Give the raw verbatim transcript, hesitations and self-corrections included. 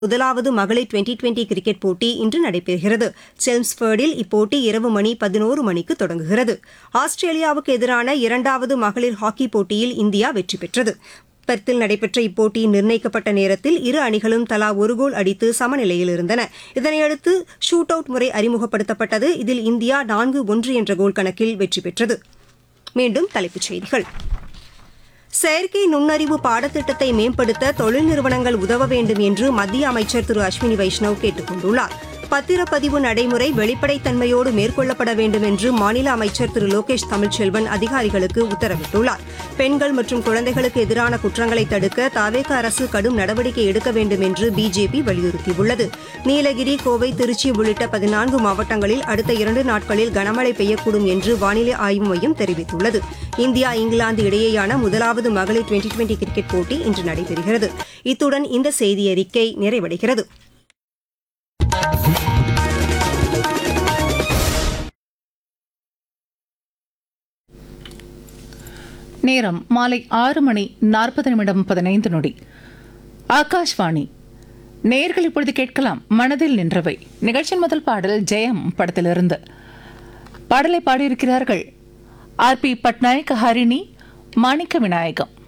முதலாவது மகளிர் twenty twenty cricket போட்டி இன்று நடைபெறுகிறது. செல்ம்ஸ்பர்டில் இப்போட்டி இரவு மணி பதினோரு மணிக்கு தொடங்குகிறது. ஆஸ்திரேலியாவுக்கு எதிரான இரண்டாவது மகளிர் ஹாக்கி போட்டியில் இந்தியா வெற்றி பெற்றது. பெர்த்தில் நடைபெற்ற இப்போட்டியின் நிர்ணயிக்கப்பட்ட நேரத்தில் இரு அணிகளும் தலா ஒரு கோல் அடித்து சமநிலையில் இருந்தன. இதனையடுத்து ஷூட் அவுட் முறை அறிமுகப்படுத்தப்பட்டது. இதில் இந்தியா நான்கு ஒன்று என்ற கோல் கணக்கில் வெற்றி பெற்றது. மீண்டும் தலைப்புச் செய்திகள். செயற்கை நுண்ணறிவு பாடத்திட்டத்தை மேம்படுத்த தொழில் நிறுவனங்கள் உதவ வேண்டும் என்று மத்திய அமைச்சர் திரு அஸ்வினி வைஷ்ணவ் கேட்டுக் கொண்டுள்ளார். பத்திரப்பதிவு நடைமுறை வெளிப்படைத்தன்மையோடு மேற்கொள்ளப்பட வேண்டும் என்று மாநில அமைச்சர் திரு லோகேஷ் தமிழ்ச்செல்வன் அதிகாரிகளுக்கு உத்தரவிட்டுள்ளார். பெண்கள் மற்றும் குழந்தைகளுக்கு எதிரான குற்றங்களை தடுக்க தவேக அரசு கடும் நடவடிக்கை எடுக்க வேண்டும் என்று பிஜேபி வலியுறுத்தியுள்ளது. நீலகிரி, கோவை, திருச்சி உள்ளிட்ட பதினான்கு மாவட்டங்களில் அடுத்த இரண்டு நாட்களில் கனமழை பெய்யக்கூடும் என்று வானிலை ஆய்வு மையம் தெரிவித்துள்ளது. இந்தியா இங்கிலாந்து இடையேயான முதலாவது மகளிர் டுவெண்டி டுவெண்டி கிரிக்கெட் போட்டி இன்று நடைபெறுகிறது. இத்துடன் இந்த செய்தியறிக்கை நிறைவடைகிறது. நேரம் மாலை ஆறு மணி நாற்பது நிமிடம் பதினைந்து நொடி. ஆகாஷ்வாணி. நேயர்கள் இப்பொழுது கேட்கலாம் மனதில் நின்றவை. நிகழ்ச்சியின் முதல் பாடல் ஜெயம் படத்திலிருந்து. பாடலை பாடியிருக்கிறார்கள் ஆர் பி பட்நாயக், ஹரிணி, மாணிக்க விநாயகம்.